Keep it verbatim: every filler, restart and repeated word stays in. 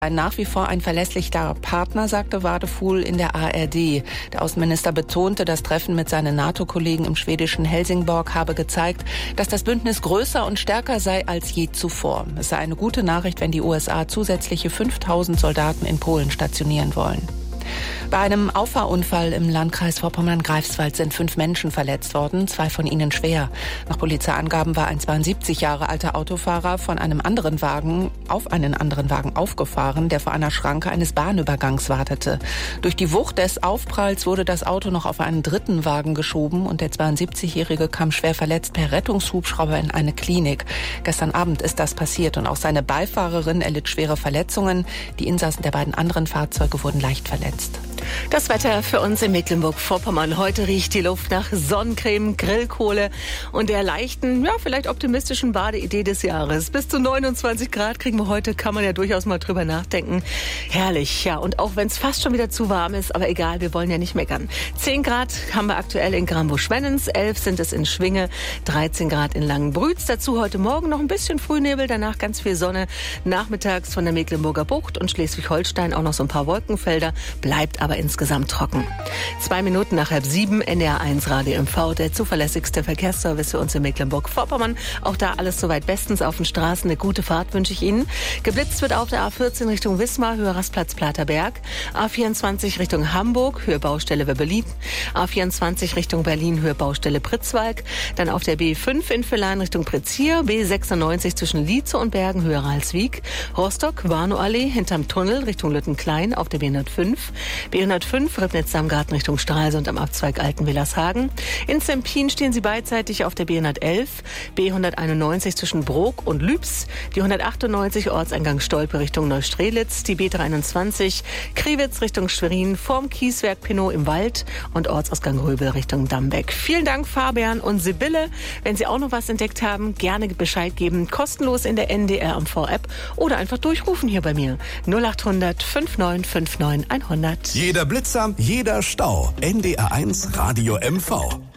Nach wie vor ein verlässlicher Partner, sagte Wadefuhl in der A R D. Der Außenminister betonte, das Treffen mit seinen NATO-Kollegen im schwedischen Helsingborg habe gezeigt, dass das Bündnis größer und stärker sei als je zuvor. Es sei eine gute Nachricht, wenn die U S A zusätzliche fünftausend Soldaten in Polen stationieren wollen. Bei einem Auffahrunfall im Landkreis Vorpommern-Greifswald sind fünf Menschen verletzt worden, zwei von ihnen schwer. Nach Polizeiangaben war ein zweiundsiebzig Jahre alter Autofahrer von einem anderen Wagen auf einen anderen Wagen aufgefahren, der vor einer Schranke eines Bahnübergangs wartete. Durch die Wucht des Aufpralls wurde das Auto noch auf einen dritten Wagen geschoben und der zweiundsiebzigjährige kam schwer verletzt per Rettungshubschrauber in eine Klinik. Gestern Abend ist das passiert und auch seine Beifahrerin erlitt schwere Verletzungen. Die Insassen der beiden anderen Fahrzeuge wurden leicht verletzt. Das Wetter für uns in Mecklenburg-Vorpommern. Heute riecht die Luft nach Sonnencreme, Grillkohle und der leichten, ja, vielleicht optimistischen Badeidee des Jahres. Bis zu neunundzwanzig Grad kriegen wir heute, kann man ja durchaus mal drüber nachdenken. Herrlich, ja. Und auch wenn es fast schon wieder zu warm ist, aber egal, wir wollen ja nicht meckern. zehn Grad haben wir aktuell in Grambusch-Schwennens, elf sind es in Schwinge, dreizehn Grad in Langenbrütz. Dazu heute Morgen noch ein bisschen Frühnebel, danach ganz viel Sonne. Nachmittags von der Mecklenburger Bucht und Schleswig-Holstein auch noch so ein paar Wolkenfelder, bleibt aber insgesamt trocken. Zwei Minuten nach halb sieben, N D R eins Radio M V, der zuverlässigste Verkehrsservice für uns in Mecklenburg-Vorpommern. Auch da alles soweit bestens auf den Straßen. Eine gute Fahrt wünsche ich Ihnen. Geblitzt wird auf der A vierzehn Richtung Wismar, Höhe Rastplatz Platerberg. A vierundzwanzig Richtung Hamburg, Höhe Baustelle Wöbbelin. A vierundzwanzig Richtung Berlin, Höhe Baustelle Pritzwalk. Dann auf der B fünf in Villein Richtung Pritzhier. B sechsundneunzig zwischen Lietze und Bergen, Höhe Ralswiek. Rostock, Warnow-Allee, hinterm Tunnel Richtung Lüttenklein auf der B hundertfünf. B hundertfünf, Ribnitz-Samgarten Richtung Stralsund am Abzweig Altenwillershagen. In Zempin stehen Sie beidseitig auf der B hundertelf, B hunderteinundneunzig zwischen Brok und Lübs, die hundertachtundneunzig Ortseingang Stolpe Richtung Neustrelitz, die B dreiundzwanzig Kriwitz Richtung Schwerin, vorm Kieswerk Pinot im Wald und Ortsausgang Röbel Richtung Dambeck. Vielen Dank Fabian und Sibylle. Wenn Sie auch noch was entdeckt haben, gerne Bescheid geben. Kostenlos in der N D R M V-App oder einfach durchrufen hier bei mir. null achthundert neunundfünfzig neunundfünfzig hundert. Jeder Blitzer, jeder Stau. N D R eins Radio M V.